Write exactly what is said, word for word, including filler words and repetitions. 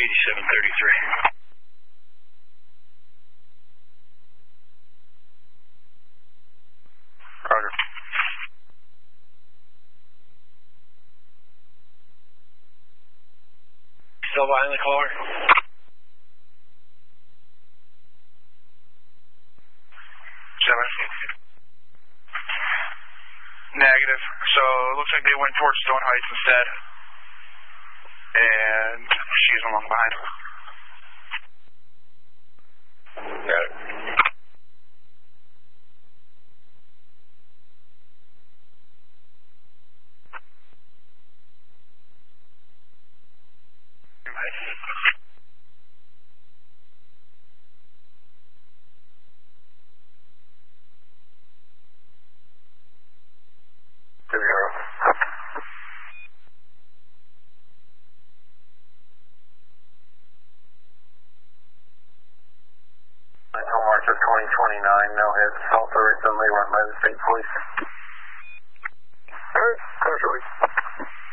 eighty-seven thirty-three. Roger. Still behind the caller? Seven. Negative. So it looks like they went towards Stone Heights instead. And she's along behind. Got it. There we go. Marcher twenty twenty-nine, no hits, also recently run by the state police.